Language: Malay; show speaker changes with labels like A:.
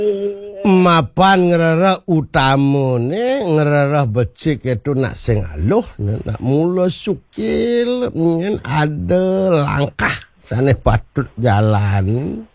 A: Mapan ngererah utamane ngererah becik itu nak sing aluh nak mula sukil ada langkah sana patut jalan